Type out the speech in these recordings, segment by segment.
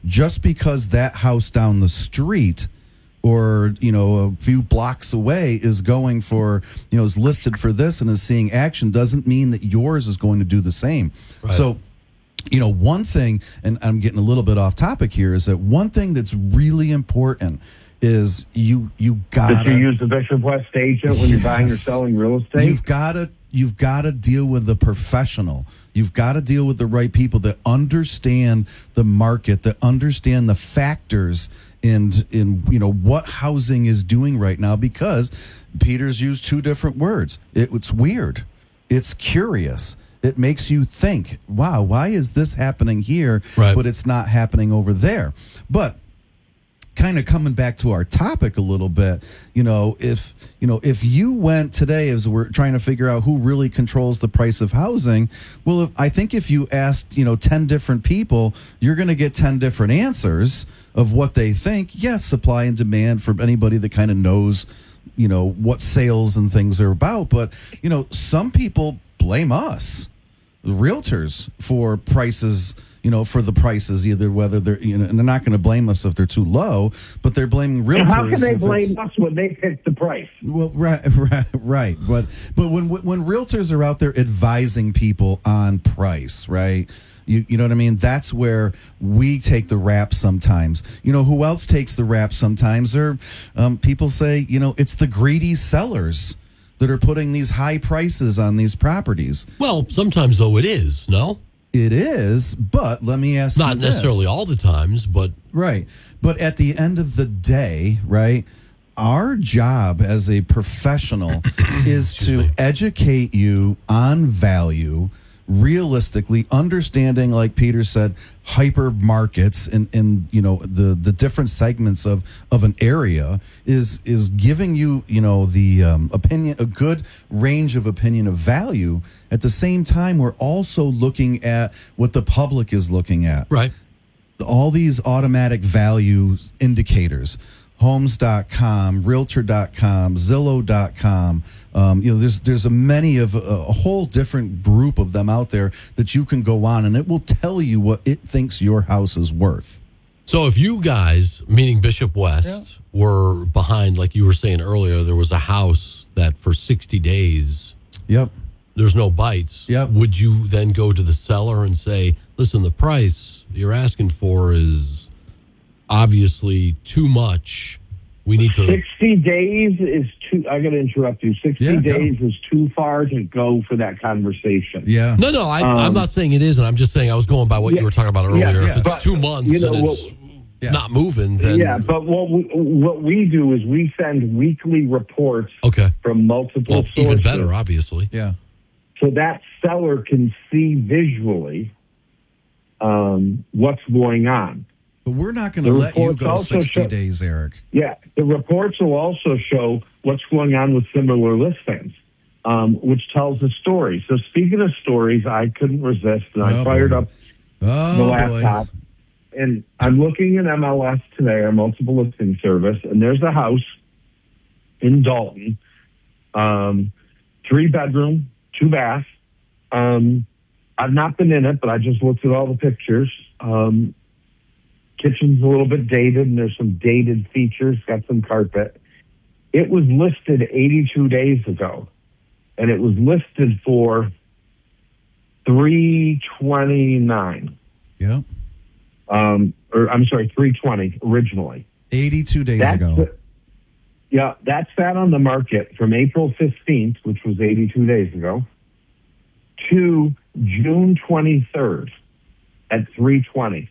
just because that house down the street or, a few blocks away is going for, is listed for this and is seeing action doesn't mean that yours is going to do the same. Right. So, one thing, and I'm getting a little bit off topic here, is that one thing that's really important is you gotta... Did you use the Bishop West agent when you're buying or selling real estate? You've got to deal with the professional. You've got to deal with the right people that understand the market, that understand the factors in what housing is doing right now, because Peter's used two different words. It's weird. It's curious. It makes you think, wow, why is this happening here, right, but it's not happening over there? But kind of coming back to our topic a little bit, if you went today, as we're trying to figure out who really controls the price of housing, well, I think if you asked, 10 different people, you're going to get 10 different answers of what they think. Yes, supply and demand for anybody that kind of knows, what sales and things are about. But, some people blame us, the realtors, for prices, for the prices, either whether they're, and they're not going to blame us if they're too low, but they're blaming realtors. And how can they blame us when they pick the price? Well, right. But when realtors are out there advising people on price, right? You know what I mean? That's where we take the rap sometimes. Who else takes the rap sometimes? Or people say, it's the greedy sellers that are putting these high prices on these properties. Well, sometimes, though, it is, no? It is, but let me ask you this. Not necessarily all the times, but... Right. But at the end of the day, right, our job as a professional is to educate you on value, realistically understanding, like Peter said, hyper markets and the different segments of an area is giving you the opinion, a good range of opinion of value. At the same time, we're also looking at what the public is looking at. Right. All these automatic value indicators, homes.com, realtor.com, zillow.com. There's a whole different group of them out there that you can go on, and it will tell you what it thinks your house is worth. So if you guys, meaning Bishop West, were behind, like you were saying earlier, there was a house that for 60 days, there's no bites. Would you then go to the seller and say, listen, the price you're asking for is obviously too much. We need to... 60 days is too... I got to interrupt you. 60 days is too far to go for that conversation. Yeah. No, I'm not saying it isn't. I'm just saying I was going by what you were talking about earlier. If it's 2 months and it's not moving, then... Yeah, but what we do is we send weekly reports from multiple sources. Even better, obviously. Yeah. So that seller can see visually what's going on. But we're not going to let you go 60 days, Eric. Yeah, the reports will also show what's going on with similar listings, which tells a story. So speaking of stories, I couldn't resist, and I fired up the laptop. And I'm looking at MLS today, our multiple listing service, and there's a house in Dalton, 3-bedroom, 2-bath. I've not been in it, but I just looked at all the pictures. Kitchen's a little bit dated, and there's some dated features, got some carpet. It was listed 82 days ago, and it was listed for $329. Yeah. Or I'm sorry, $320 originally. 82 days ago. That's that on the market from April 15th, which was 82 days ago, to June 23rd at $320.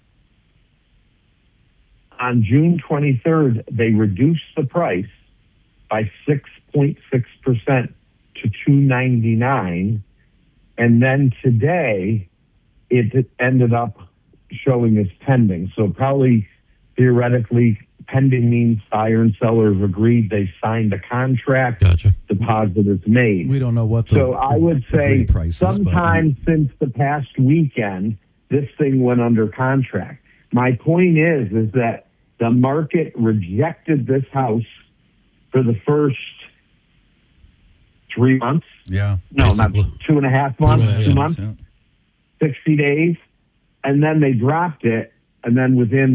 On June 23rd, they reduced the price by 6.6% to $299, and then today it ended up showing as pending. So probably theoretically, pending means buyer and seller have agreed, they signed a contract, deposit is made. We don't know what the So I would say sometime since the past weekend, this thing went under contract. My point is that the market rejected this house for the first 3 months. Yeah. No, not 2.5 months, 2 months, 60 days. And then they dropped it. And then within